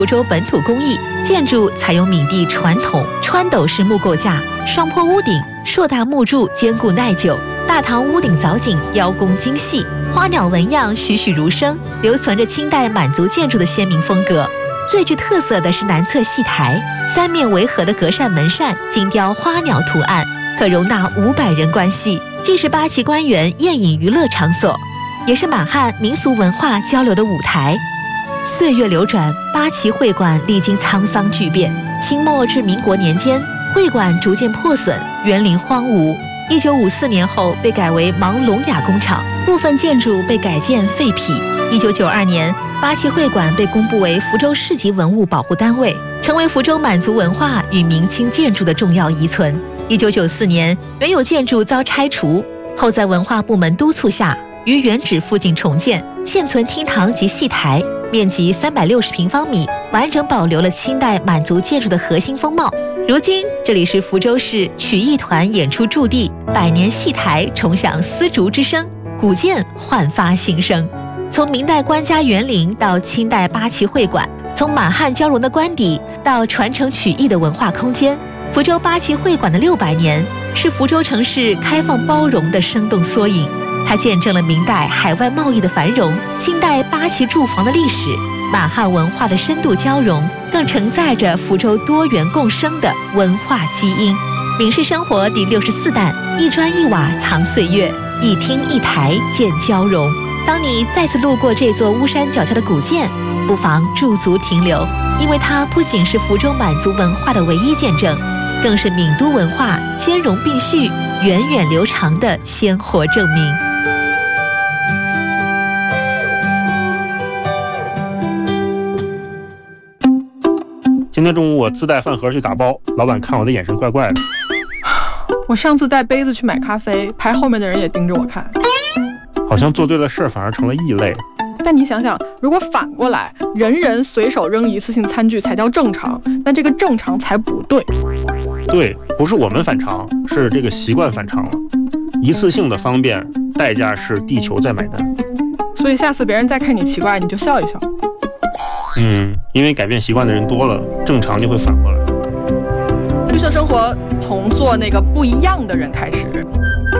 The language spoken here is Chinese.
福州本土工艺，建筑采用闽地传统穿斗式木构架、双坡屋顶、硕大木柱，坚固耐久。大堂屋顶藻井雕工精细，花鸟纹样栩栩如生，留存着清代满族建筑的鲜明风格。最具特色的是南侧戏台，三面围合的隔扇门扇精雕花鸟图案，可容纳500人观戏，既是八旗官员宴饮娱乐场所，也是满汉民俗文化交流的舞台。岁月流转，八旗会馆历经沧桑巨变，清末至民国年间，会馆逐渐破损，园林荒芜。1954年后被改为盲聋哑工厂，部分建筑被改建废圮。1992年，八旗会馆被公布为福州市级文物保护单位，成为福州满族文化与明清建筑的重要遗存。1994年，原有建筑遭拆除后，在文化部门督促下，于原址附近重建，现存厅堂及戏台，面积360平方米，完整保留了清代满族建筑的核心风貌。如今，这里是福州市曲艺团演出驻地，100年戏台重响丝竹之声，古建焕发新生。从明代官家园林到清代八旗会馆，从满汉交融的官邸到传承曲艺的文化空间，福州八旗会馆的600年是福州城市开放包容的生动缩影。它见证了明代海外贸易的繁荣，清代八旗住房的历史，满汉文化的深度交融，更承载着福州多元共生的文化基因。闽式生活第64弹，一砖一瓦藏岁月，一厅一台见交融。当你再次路过这座巫山脚下的古建，不妨驻足停留，因为它不仅是福州满族文化的唯一见证，更是闽都文化兼容并蓄、源远流长的鲜活证明。 今天中午我自带饭盒去打包，老板看我的眼神怪怪的。 我上次带杯子去买咖啡，排后面的人也盯着我看， 好像做对了事儿反而成了异类。 但你想想，如果反过来，人人随手扔一次性餐具才叫正常，那这个正常才不对。 对，不是我们反常，是这个习惯反常了。一次性的方便，代价是地球在买单。 所以下次别人再看你奇怪，你就笑一笑。 因为改变习惯的人多了，正常就会反过来。 绿色生活从做那个不一样的人开始。